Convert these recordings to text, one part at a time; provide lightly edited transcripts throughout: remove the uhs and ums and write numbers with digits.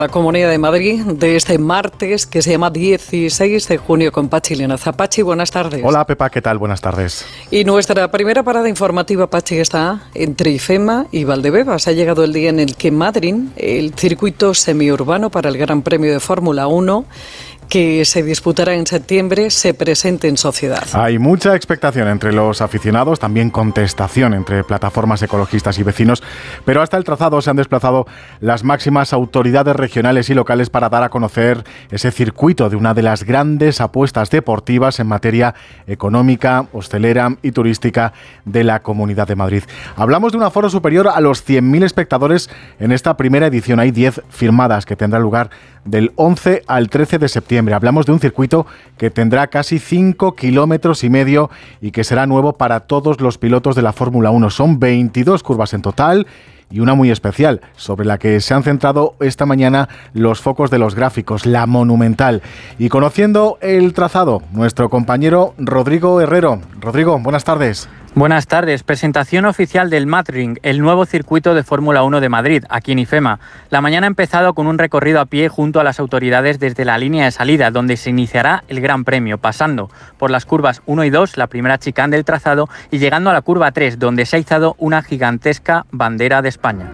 La Comunidad de Madrid de este martes, que se llama 16 de junio, con Pachi Linaza. Pachi, buenas tardes. Hola, Pepa, ¿qué tal? Buenas tardes. Y nuestra primera parada informativa, Pachi, está entre IFEMA y Valdebebas. Ha llegado el día en el que Madrid, el circuito semiurbano para el Gran Premio de Fórmula 1, que se disputará en septiembre, se presente en sociedad. Hay mucha expectación entre los aficionados, también contestación entre plataformas ecologistas y vecinos, pero hasta el trazado se han desplazado las máximas autoridades regionales y locales para dar a conocer ese circuito de una de las grandes apuestas deportivas en materia económica, hostelera y turística de la Comunidad de Madrid. Hablamos de un aforo superior a los 100.000 espectadores en esta primera edición. Hay 10 firmadas que tendrán lugar del 11 al 13 de septiembre. Hablamos de un circuito que tendrá casi 5,5 kilómetros y que será nuevo para todos los pilotos de la Fórmula 1. Son 22 curvas en total y una muy especial, sobre la que se han centrado esta mañana los focos de los gráficos, la Monumental. Y conociendo el trazado, nuestro compañero Rodrigo Herrero. Rodrigo, buenas tardes. Buenas tardes. Presentación oficial del Madrid, el nuevo circuito de Fórmula 1 de Madrid, aquí en IFEMA. La mañana ha empezado con un recorrido a pie junto a las autoridades desde la línea de salida, donde se iniciará el Gran Premio, pasando por las curvas 1 y 2, la primera chicane del trazado, y llegando a la curva 3, donde se ha izado una gigantesca bandera de España.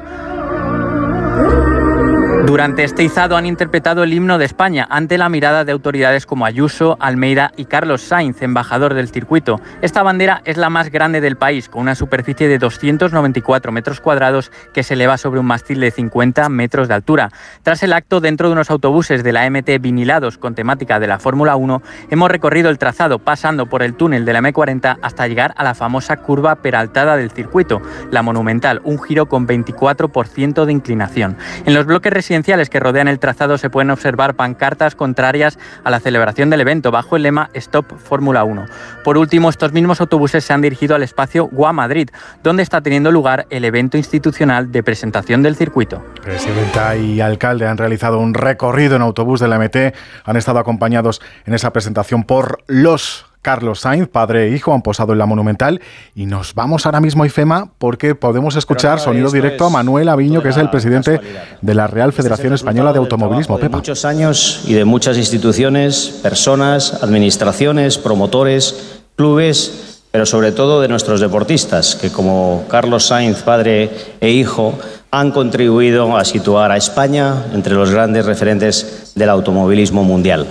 Durante este izado han interpretado el himno de España ante la mirada de autoridades como Ayuso, Almeida y Carlos Sainz, embajador del circuito. Esta bandera es la más grande del país, con una superficie de 294 metros cuadrados que se eleva sobre un mástil de 50 metros de altura. Tras el acto, dentro de unos autobuses de la MT vinilados con temática de la Fórmula 1, hemos recorrido el trazado pasando por el túnel de la M40 hasta llegar a la famosa curva peraltada del circuito, la Monumental, un giro con 24% de inclinación. En los bloques residenciales que rodean el trazado se pueden observar pancartas contrarias a la celebración del evento bajo el lema Stop Fórmula 1. Por último, estos mismos autobuses se han dirigido al espacio GUA Madrid, donde está teniendo lugar el evento institucional de presentación del circuito. Presidenta y alcalde han realizado un recorrido en autobús de la MT, han estado acompañados en esa presentación por los Carlos Sainz, padre e hijo, han posado en la Monumental y nos vamos ahora mismo a IFEMA porque podemos escuchar sonido directo a Manuel Aviño, que es el presidente de la Real Federación Española de Automovilismo. De muchos años y de muchas instituciones, personas, administraciones, promotores, clubes, pero sobre todo de nuestros deportistas, que como Carlos Sainz, padre e hijo, han contribuido a situar a España entre los grandes referentes del automovilismo mundial.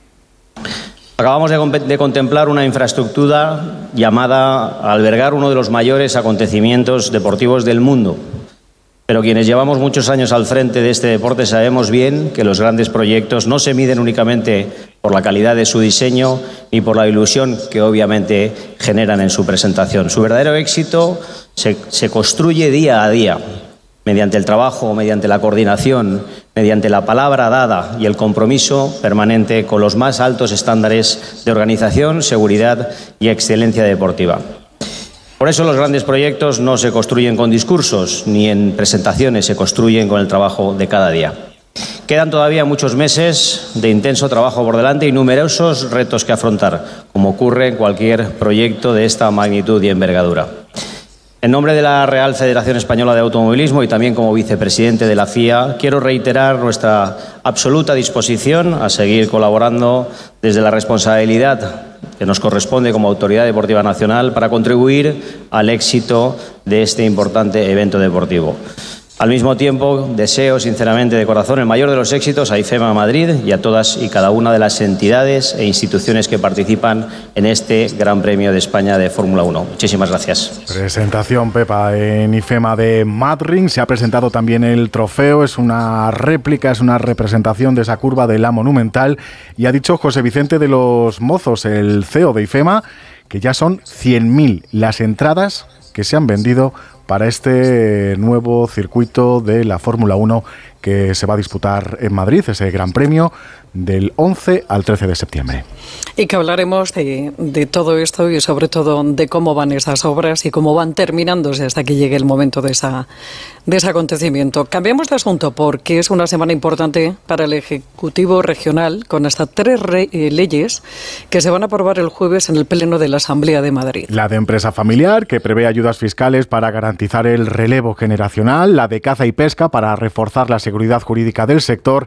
Acabamos de contemplar una infraestructura llamada a albergar uno de los mayores acontecimientos deportivos del mundo. Pero quienes llevamos muchos años al frente de este deporte sabemos bien que los grandes proyectos no se miden únicamente por la calidad de su diseño y por la ilusión que obviamente generan en su presentación. Su verdadero éxito se construye día a día, mediante el trabajo, mediante la coordinación, mediante la palabra dada y el compromiso permanente con los más altos estándares de organización, seguridad y excelencia deportiva. Por eso los grandes proyectos no se construyen con discursos ni en presentaciones, se construyen con el trabajo de cada día. Quedan todavía muchos meses de intenso trabajo por delante y numerosos retos que afrontar, como ocurre en cualquier proyecto de esta magnitud y envergadura. En nombre de la Real Federación Española de Automovilismo y también como vicepresidente de la FIA, quiero reiterar nuestra absoluta disposición a seguir colaborando desde la responsabilidad que nos corresponde como Autoridad Deportiva Nacional para contribuir al éxito de este importante evento deportivo. Al mismo tiempo, deseo sinceramente de corazón el mayor de los éxitos a IFEMA Madrid y a todas y cada una de las entidades e instituciones que participan en este Gran Premio de España de Fórmula 1. Muchísimas gracias. Presentación, Pepa, en IFEMA de Madrid. Se ha presentado también el trofeo. Es una réplica, es una representación de esa curva de la Monumental. Y ha dicho José Vicente de los Mozos, el CEO de IFEMA, que ya son 100.000 las entradas que se han vendido para este nuevo circuito de la Fórmula 1 que se va a disputar en Madrid, ese Gran Premio del 11 al 13 de septiembre. Y que hablaremos de todo esto y sobre todo de cómo van esas obras y cómo van terminándose hasta que llegue el momento de ese acontecimiento. Cambiamos de asunto porque es una semana importante para el Ejecutivo Regional con hasta 3 leyes que se van a aprobar el jueves en el Pleno de la Asamblea de Madrid. La de empresa familiar, que prevé ayudas fiscales para garantizar el relevo generacional, la de caza y pesca para reforzar la seguridad jurídica del sector